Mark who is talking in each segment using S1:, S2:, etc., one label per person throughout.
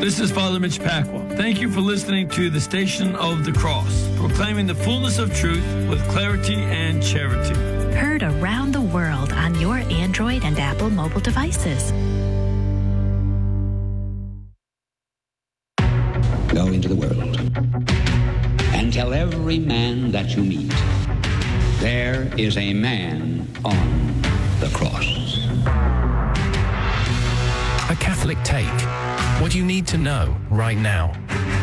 S1: This is Father Mitch Pacwa. Thank you for listening to the Station of the Cross, proclaiming the fullness of truth with clarity and charity.
S2: Heard around the world on your Android and Apple mobile devices.
S3: Go into the world and tell every man that you meet, there is a man on the cross.
S4: A Catholic Take. What you need to know right now.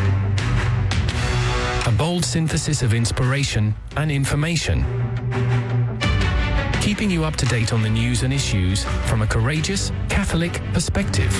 S4: A bold synthesis of inspiration and information. Keeping you up to date on the news and issues from a courageous Catholic perspective.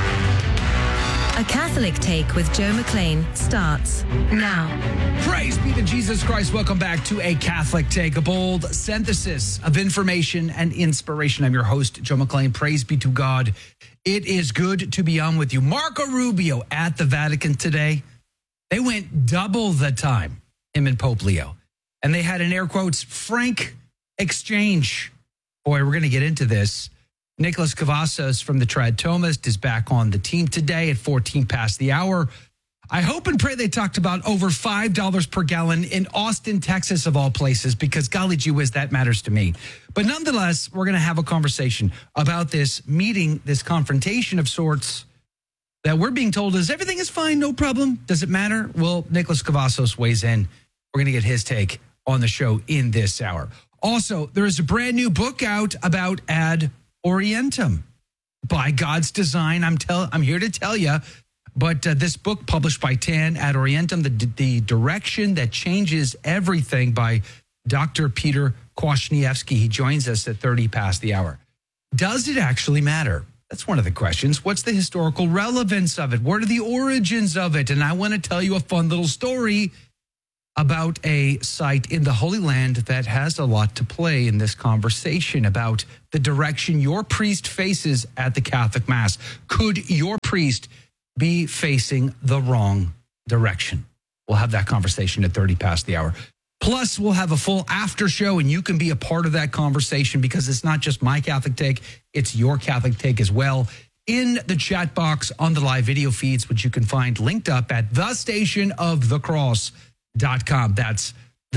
S5: A Catholic Take with Joe McLean starts now.
S6: Praise be to Jesus Christ. Welcome back to A Catholic Take, a bold synthesis of information and inspiration. I'm your host, Joe McLean. Praise be to God. It is good to be on with you. Marco Rubio at the Vatican today. They went double the time, him and Pope Leo. And they had an air quotes, frank exchange. Boy, we're going to get into this. Nicholas Cavazos from the Trad Thomist is back on the team today at 14 past the hour. I hope and pray they talked about over $5 per gallon in Austin, Texas, of all places, because golly gee whiz, that matters to me. But nonetheless, we're going to have a conversation about this meeting, this confrontation of sorts that we're being told is everything is fine, no problem. Does it matter? Well, Nicholas Cavazos weighs in. We're going to get his take on the show in this hour. Also, there is a brand new book out about Ad Orientem. By God's design, I'm here to tell you. But this book published by TAN, Ad Orientem, the direction that changes everything, by Dr. Peter Kwasniewski. He joins us at 30 past the hour. Does it actually matter? That's one of the questions. What's the historical relevance of it? What are the origins of it? And I want to tell you a fun little story about a site in the Holy Land that has a lot to play in this conversation about the direction your priest faces at the Catholic Mass. Could your priest be facing the wrong direction? We'll have that conversation at 30 past the hour. Plus, we'll have a full after show, and you can be a part of that conversation because it's not just my Catholic Take, it's your Catholic Take as well. In the chat box on the live video feeds, which you can find linked up at thestationofthecross.com. That's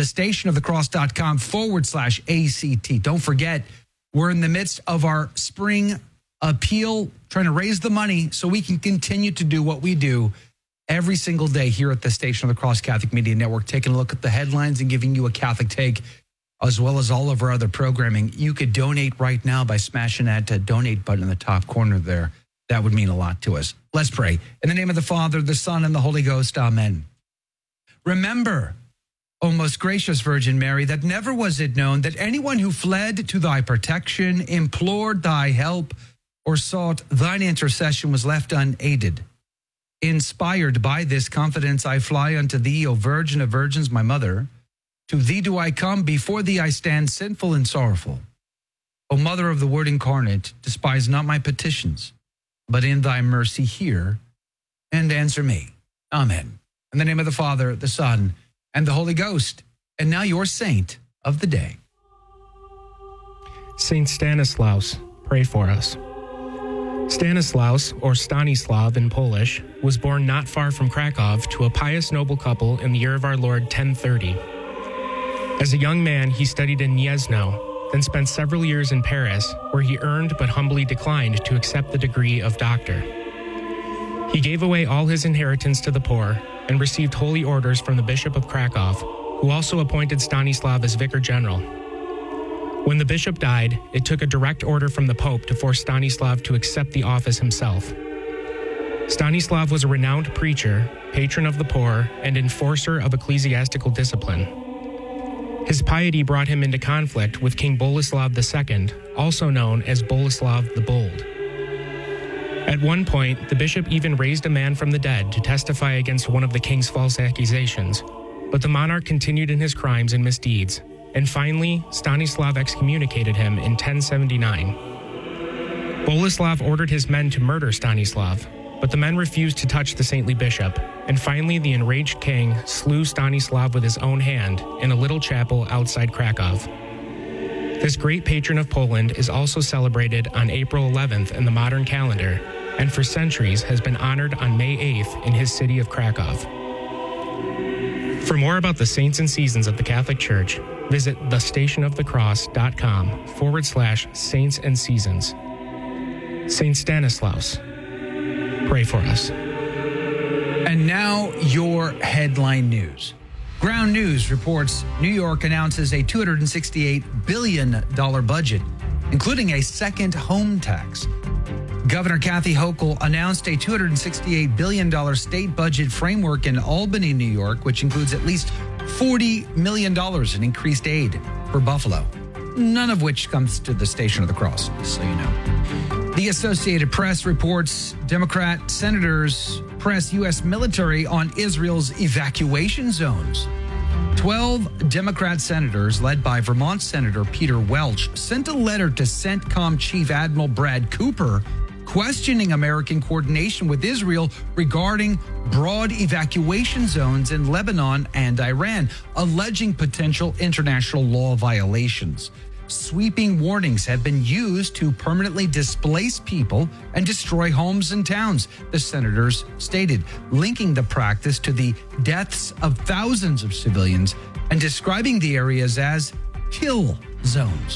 S6: thestationofthecross.com/ACT. Don't forget, we're in the midst of our spring appeal, trying to raise the money so we can continue to do what we do every single day here at the Station of the Cross Catholic Media Network, taking a look at the headlines and giving you a Catholic Take, as well as all of our other programming. You could donate right now by smashing that donate button in the top corner there. That would mean a lot to us. Let's pray. In the name of the Father, the Son, and the Holy Ghost, amen. Remember, O most gracious Virgin Mary, that never was it known that anyone who fled to thy protection, implored thy help, or sought thine intercession was left unaided. Inspired by this confidence, I fly unto thee, O Virgin of Virgins, my mother. To thee do I come, before thee I stand sinful and sorrowful. O Mother of the Word incarnate, despise not my petitions, but in thy mercy hear and answer me. Amen. In the name of the Father, the Son, and the Holy Ghost. And now your saint of the day.
S7: Saint Stanislaus, pray for us. Stanislaus, or Stanislav in Polish, was born not far from Krakow to a pious noble couple in the year of our Lord 1030. As a young man, he studied in Gniezno, then spent several years in Paris, where he earned but humbly declined to accept the degree of doctor. He gave away all his inheritance to the poor and received holy orders from the Bishop of Krakow, who also appointed Stanislav as vicar general. When the bishop died, it took a direct order from the Pope to force Stanislav to accept the office himself. Stanislav was a renowned preacher, patron of the poor, and enforcer of ecclesiastical discipline. His piety brought him into conflict with King Boleslav II, also known as Boleslav the Bold. At one point, the bishop even raised a man from the dead to testify against one of the king's false accusations, but the monarch continued in his crimes and misdeeds, and finally, Stanislav excommunicated him in 1079. Boleslav ordered his men to murder Stanislav, but the men refused to touch the saintly bishop, and finally the enraged king slew Stanislav with his own hand in a little chapel outside Krakow. This great patron of Poland is also celebrated on April 11th in the modern calendar and for centuries has been honored on May 8th in his city of Krakow. For more about the saints and seasons of the Catholic Church, visit thestationofthecross.com/saints and seasons. Saint Stanislaus, pray for us.
S6: And now your headline news. Ground News reports New York announces a $268 billion budget, including a second home tax. Governor Kathy Hochul announced a $268 billion state budget framework in Albany, New York, which includes at least $40 million in increased aid for Buffalo, none of which comes to the Station of the Cross, so you know. The Associated Press reports Democrat senators press U.S. military on Israel's evacuation zones. 12 Democrat senators, led by Vermont Senator Peter Welch, sent a letter to CENTCOM Chief Admiral Brad Cooper questioning American coordination with Israel regarding broad evacuation zones in Lebanon and Iran, alleging potential international law violations. Sweeping warnings have been used to permanently displace people and destroy homes and towns, the senators stated, linking the practice to the deaths of thousands of civilians and describing the areas as kill zones.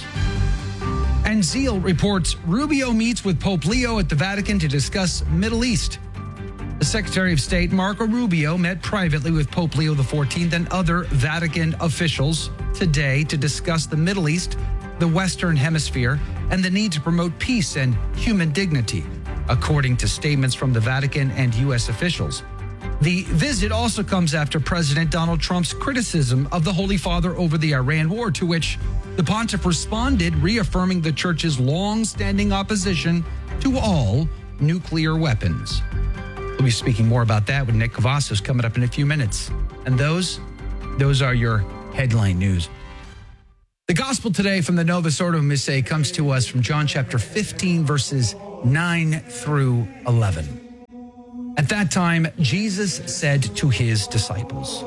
S6: And Zeal reports Rubio meets with Pope Leo at the Vatican to discuss Middle East. The Secretary of State, Marco Rubio, met privately with Pope Leo XIV and other Vatican officials today to discuss the Middle East, the Western Hemisphere, and the need to promote peace and human dignity, according to statements from the Vatican and U.S. officials. The visit also comes after President Donald Trump's criticism of the Holy Father over the Iran war, to which the pontiff responded, reaffirming the church's long-standing opposition to all nuclear weapons. We'll be speaking more about that with Nick Cavazos coming up in a few minutes. And those are your headline news. The gospel today from the Novus Ordo Missae comes to us from John chapter 15, verses 9 through 11. At that time, Jesus said to his disciples,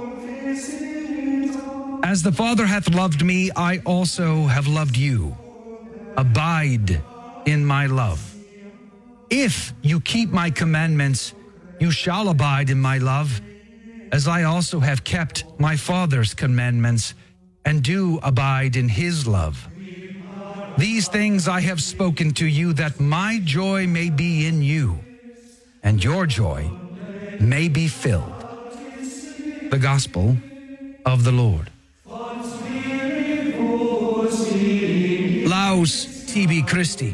S6: "As the Father hath loved me, I also have loved you. Abide in my love. If you keep my commandments, you shall abide in my love, as I also have kept my Father's commandments and do abide in his love. These things I have spoken to you, that my joy may be in you, and your joy may be filled." The Gospel of the Lord. Laus tibi Christi.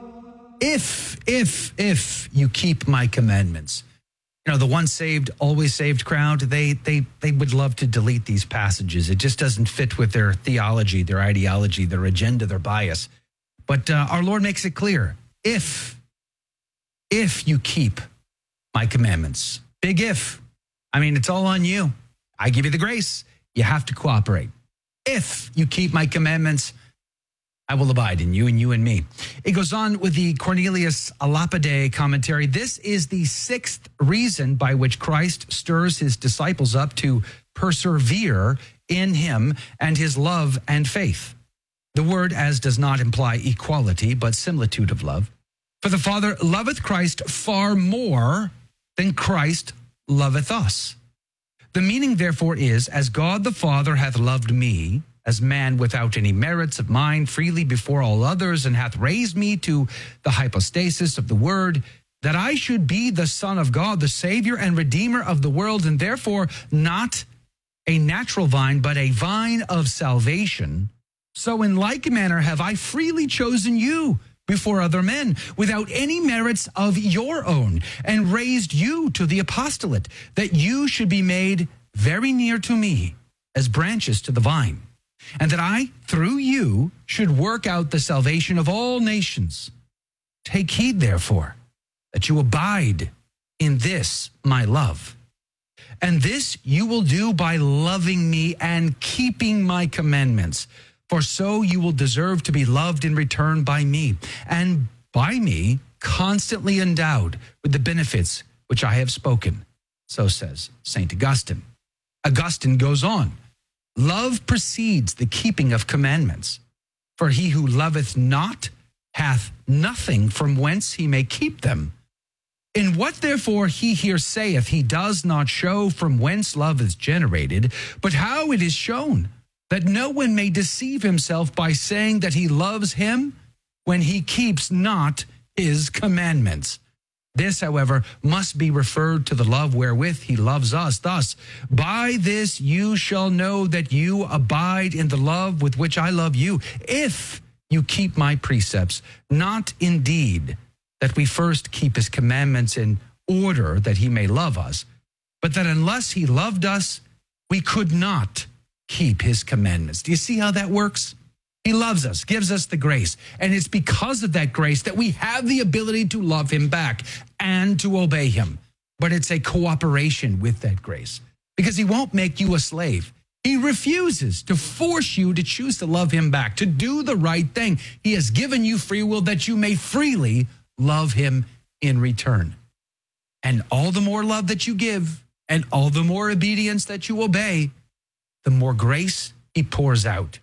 S6: If you keep my commandments. You know, the once saved, always saved crowd, they would love to delete these passages. It just doesn't fit with their theology, their ideology, their agenda, their bias. But our Lord makes it clear. If you keep my commandments. Big if. I mean, it's all on you. I give you the grace. You have to cooperate. If you keep my commandments, I will abide in you and you in me. It goes on with the Cornelius a Lapide commentary. This is the sixth reason by which Christ stirs his disciples up to persevere in him and his love and faith. The word as does not imply equality, but similitude of love. For the Father loveth Christ far more than Christ loveth us. The meaning, therefore, is, as God the Father hath loved me, as man without any merits of mine, freely before all others, and hath raised me to the hypostasis of the Word, that I should be the Son of God, the Savior and Redeemer of the world, and therefore not a natural vine, but a vine of salvation. So in like manner have I freely chosen you before other men, without any merits of your own, and raised you to the apostolate, that you should be made very near to me, as branches to the vine, and that I, through you, should work out the salvation of all nations. Take heed, therefore, that you abide in this my love. And this you will do by loving me and keeping my commandments. For so you will deserve to be loved in return by me, and by me constantly endowed with the benefits which I have spoken. So says St. Augustine. Augustine goes on. Love precedes the keeping of commandments. For he who loveth not hath nothing from whence he may keep them. In what therefore he here saith, he does not show from whence love is generated, but how it is shown, that no one may deceive himself by saying that he loves him when he keeps not his commandments. This, however, must be referred to the love wherewith he loves us. Thus, by this you shall know that you abide in the love with which I love you, if you keep my precepts, not indeed that we first keep his commandments in order that he may love us, but that unless he loved us, we could not keep his commandments. Do you see how that works? He loves us, gives us the grace, and it's because of that grace that we have the ability to love him back and to obey him. But it's a cooperation with that grace, because he won't make you a slave. He refuses to force you to choose to love him back, to do the right thing. He has given you free will that you may freely love him in return. And all the more love that you give and all the more obedience that you obey, the more grace he pours out.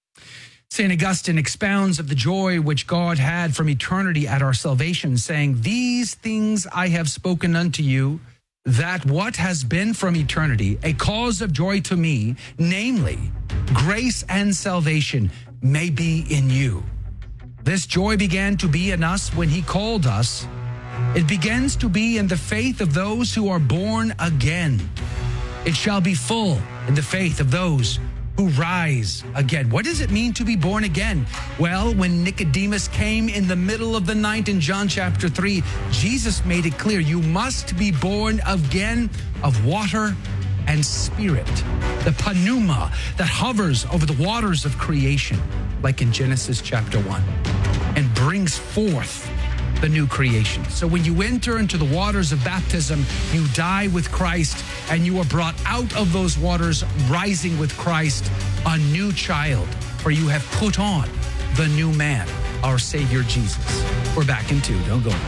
S6: St. Augustine expounds of the joy which God had from eternity at our salvation, saying, "These things I have spoken unto you, that what has been from eternity a cause of joy to me, namely grace and salvation, may be in you. This joy began to be in us when he called us. It begins to be in the faith of those who are born again. It shall be full in the faith of those who rise again." What does it mean to be born again? Well, when Nicodemus came in the middle of the night in John chapter 3, Jesus made it clear, you must be born again of water and spirit. The pneuma that hovers over the waters of creation, like in Genesis chapter 1, and brings forth the new creation. So when you enter into the waters of baptism, you die with Christ, and you are brought out of those waters, rising with Christ, a new child, for you have put on the new man, our Savior Jesus. We're back in 2. Don't go.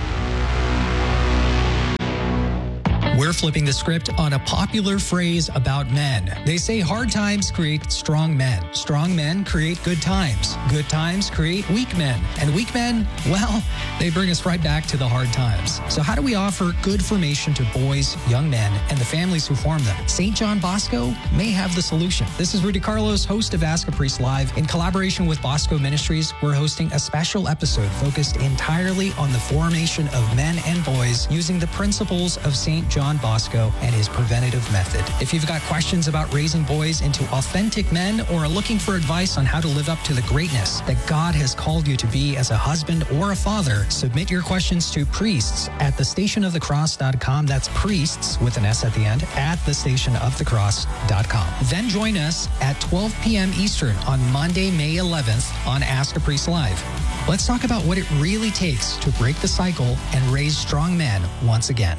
S8: We're flipping the script on a popular phrase about men. They say hard times create strong men. Strong men create good times. Good times create weak men. And weak men, well, they bring us right back to the hard times. So how do we offer good formation to boys, young men, and the families who form them? St. John Bosco may have the solution. This is Rudy Carlos, host of Ask a Priest Live. In collaboration with Bosco Ministries, we're hosting a special episode focused entirely on the formation of men and boys using the principles of St. John Bosco and his preventative method. If you've got questions about raising boys into authentic men or are looking for advice on how to live up to the greatness that God has called you to be as a husband or a father, submit your questions to priests at thestationofthecross.com. That's priests with an S at the end at thestationofthecross.com. Then join us at 12 p.m. Eastern on Monday, May 11th on Ask a Priest Live. Let's talk about what it really takes to break the cycle and raise strong men once again.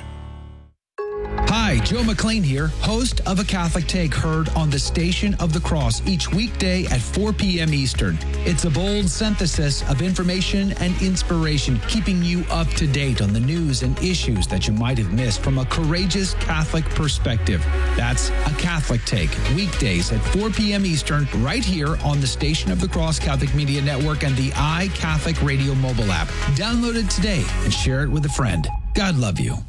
S6: Hi, Joe McLean here, host of A Catholic Take, heard on the Station of the Cross each weekday at 4 p.m. Eastern. It's a bold synthesis of information and inspiration, keeping you up to date on the news and issues that you might have missed from a courageous Catholic perspective. That's A Catholic Take, weekdays at 4 p.m. Eastern, right here on the Station of the Cross Catholic Media Network and the iCatholic Radio mobile app. Download it today and share it with a friend. God love you.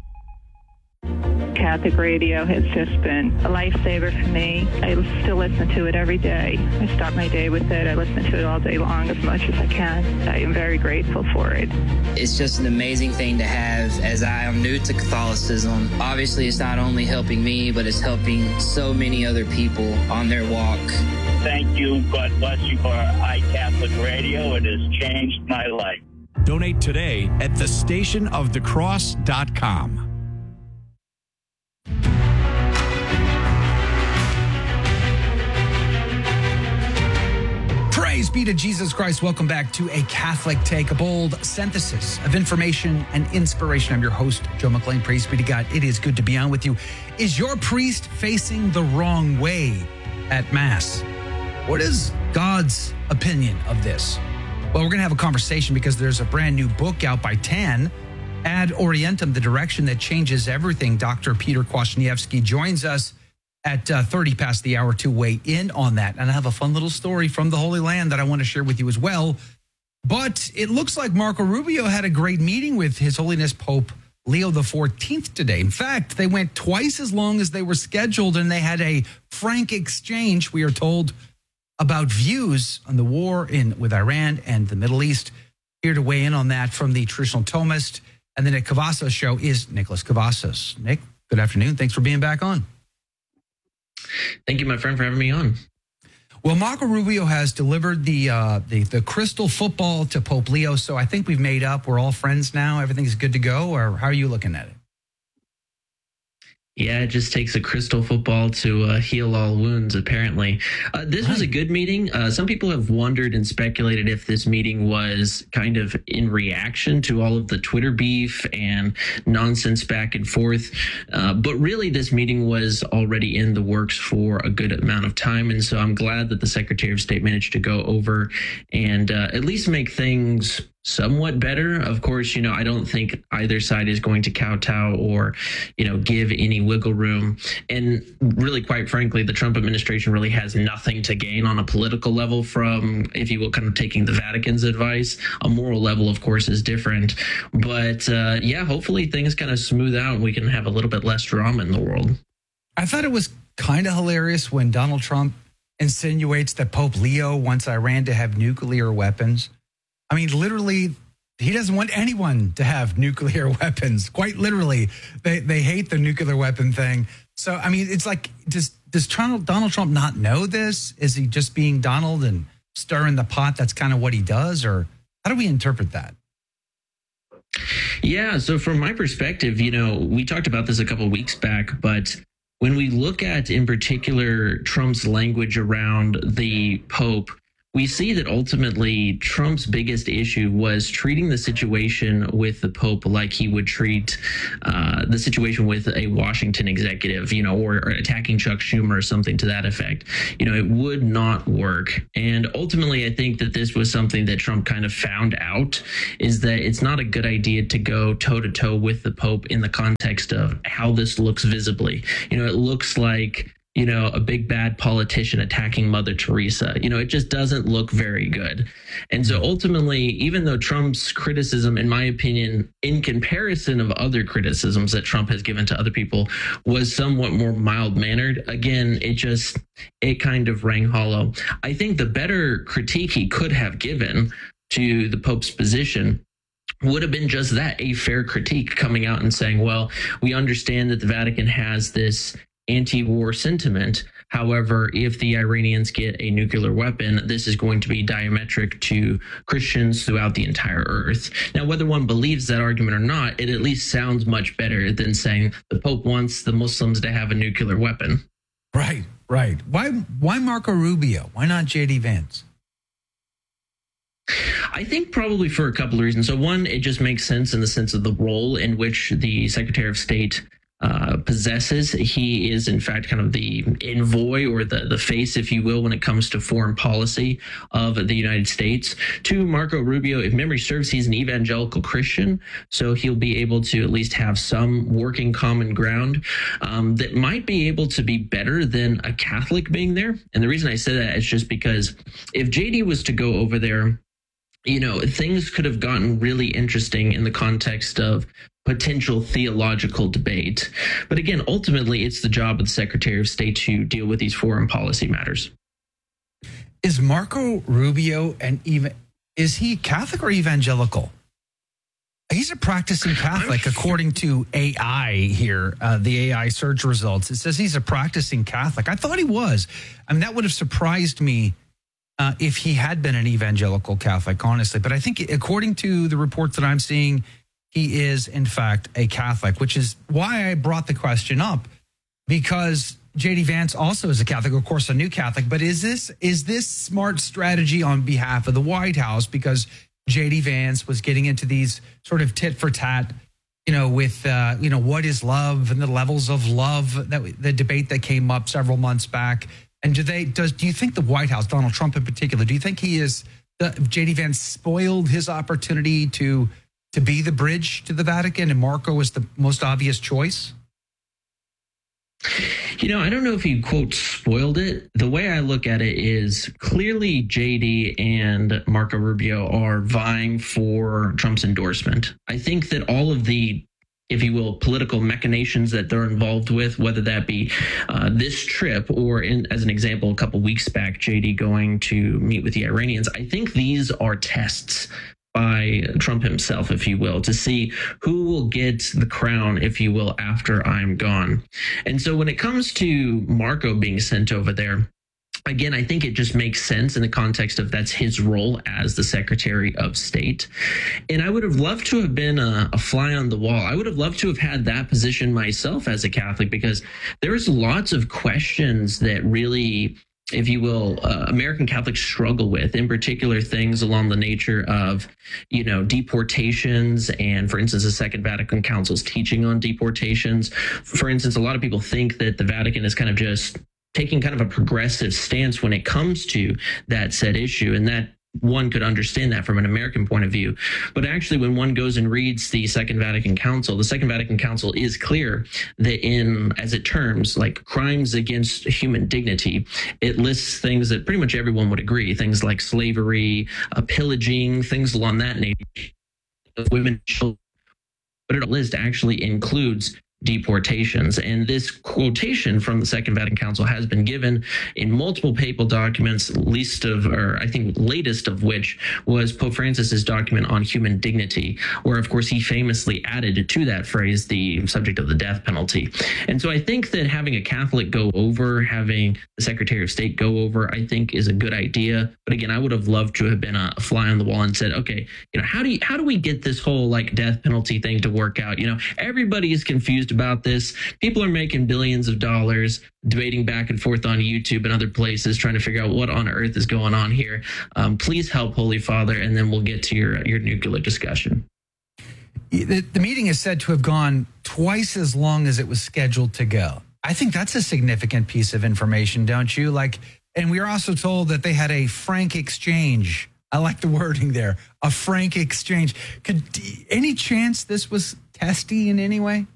S9: Catholic radio has just been a lifesaver for me. I still listen to it every day. I start my day with it. I listen to it all day long as much as I can. I am very grateful for it.
S10: It's just an amazing thing to have, as I am new to Catholicism. Obviously, it's not only helping me, but it's helping so many other people on their walk.
S11: Thank you. God bless you for iCatholic Radio. It has changed my life.
S12: Donate today at thestationofthecross.com.
S6: Praise be to Jesus Christ. Welcome back to A Catholic Take, a bold synthesis of information and inspiration. I'm your host, Joe McLean. Praise be to God. It is good to be on with you. Is your priest facing the wrong way at Mass? What is God's opinion of this? Well, we're going to have a conversation because there's a brand new book out by TAN, Ad Orientem, The Direction That Changes Everything. Dr. Peter Kwasniewski joins us at 30 past the hour to weigh in on that. And I have a fun little story from the Holy Land that I want to share with you as well. But it looks like Marco Rubio had a great meeting with His Holiness Pope Leo the 14th today. In fact, they went twice as long as they were scheduled, and they had a frank exchange, we are told, about views on the war with Iran and the Middle East. Here to weigh in on that from the Traditional Thomist and the Nick Cavazos Show is Nicholas Cavazos. Nick, good afternoon. Thanks for being back on.
S13: Thank you, my friend, for having me on.
S6: Well, Marco Rubio has delivered the crystal football to Pope Leo, so I think we've made up. We're all friends now. Everything's good to go, or how are you looking at it?
S13: Yeah, it just takes a crystal football to heal all wounds, apparently. This was a good meeting. Some people have wondered and speculated if this meeting was kind of in reaction to all of the Twitter beef and nonsense back and forth. But really, this meeting was already in the works for a good amount of time. And so I'm glad that the Secretary of State managed to go over and at least make things somewhat better. Of course, I don't think either side is going to kowtow or, give any wiggle room. And really, quite frankly, the Trump administration really has nothing to gain on a political level from, if you will, kind of taking the Vatican's advice. A moral level, of course, is different. But hopefully things kind of smooth out and we can have a little bit less drama in the world. I
S6: thought it was kind of hilarious when Donald Trump insinuates that Pope Leo wants Iran to have nuclear weapons. I mean, literally, he doesn't want anyone to have nuclear weapons. Quite literally, they hate the nuclear weapon thing. So, I mean, it's like, does Donald Trump not know this? Is he just being Donald and stirring the pot? That's kind of what he does? Or how do we interpret that?
S13: Yeah, so from my perspective, we talked about this a couple of weeks back, but when we look at, in particular, Trump's language around the Pope, we see that ultimately Trump's biggest issue was treating the situation with the Pope like he would treat the situation with a Washington executive, or attacking Chuck Schumer or something to that effect. It would not work. And ultimately, I think that this was something that Trump kind of found out, is that it's not a good idea to go toe to toe with the Pope in the context of how this looks visibly. It looks like a big bad politician attacking Mother Teresa. It just doesn't look very good. And so ultimately, even though Trump's criticism, in my opinion, in comparison of other criticisms that Trump has given to other people, was somewhat more mild-mannered, again, it kind of rang hollow. I think the better critique he could have given to the Pope's position would have been just that, a fair critique, coming out and saying, well, we understand that the Vatican has this anti-war sentiment. However, if the Iranians get a nuclear weapon, this is going to be diametric to Christians throughout the entire earth. Now, whether one believes that argument or not, it at least sounds much better than saying the Pope wants the Muslims to have a nuclear weapon.
S6: Right. Why Marco Rubio? Why not J.D. Vance?
S13: I think probably for a couple of reasons. So one, it just makes sense in the sense of the role in which the Secretary of State possesses. He is, in fact, kind of the envoy or the face, if you will, when it comes to foreign policy of the United States. Two, Marco Rubio, if memory serves, he's an evangelical Christian, so he'll be able to at least have some working common ground that might be able to be better than a Catholic being there. And the reason I say that is just because if JD was to go over there, things could have gotten really interesting in the context of potential theological debate. But again, ultimately, it's the job of the Secretary of State to deal with these foreign policy matters.
S6: Is Marco Rubio is he Catholic or evangelical? He's a practicing Catholic, according to AI here, the AI search results. It says he's a practicing Catholic. I thought he was. I mean, that would have surprised me if he had been an evangelical Catholic, honestly. But I think according to the reports that I'm seeing, he is, in fact, a Catholic, which is why I brought the question up, because J.D. Vance also is a Catholic, of course, a new Catholic. But is this smart strategy on behalf of the White House? Because J.D. Vance was getting into these sort of tit for tat, with, what is love and the levels of love, the debate that came up several months back. And do you think the White House, Donald Trump in particular, do you think J.D. Vance spoiled his opportunity to be the bridge to the Vatican, and Marco was the most obvious choice?
S13: I don't know if he, quote, spoiled it. The way I look at it is clearly JD and Marco Rubio are vying for Trump's endorsement. I think that all of the if you will, political machinations that they're involved with, whether that be this trip or, as an example, a couple weeks back, JD going to meet with the Iranians. I think these are tests by Trump himself, if you will, to see who will get the crown, if you will, after I'm gone. And so when it comes to Marco being sent over there, again, I think it just makes sense in the context of that's his role as the Secretary of State. And I would have loved to have been a fly on the wall. I would have loved to have had that position myself as a Catholic, because there's lots of questions that really, if you will, American Catholics struggle with, in particular things along the nature of, deportations and, for instance, the Second Vatican Council's teaching on deportations. For instance, a lot of people think that the Vatican is kind of just taking kind of a progressive stance when it comes to that said issue, and that one could understand that from an American point of view. But actually, when one goes and reads the Second Vatican Council, the Second Vatican Council is clear that as it terms, like crimes against human dignity, it lists things that pretty much everyone would agree, things like slavery, pillaging, things along that nature of women, children. But it list actually includes deportations. And this quotation from the Second Vatican Council has been given in multiple papal documents, latest of which was Pope Francis's document on human dignity, where, of course, he famously added to that phrase the subject of the death penalty. And so I think that having a Catholic go over, having the Secretary of State go over, I think is a good idea. But again, I would have loved to have been a fly on the wall and said, okay, how do we get this whole death penalty thing to work out? Everybody is confused about this. People are making billions of dollars debating back and forth on YouTube and other places, trying to figure out what on earth is going on here. Please help, Holy Father, and then we'll get to your nuclear discussion.
S6: The meeting is said to have gone twice as long as it was scheduled to go. I think that's a significant piece of information, don't you? And we are also told that they had a frank exchange. I like the wording there, a frank exchange. Any chance this was testy in any way?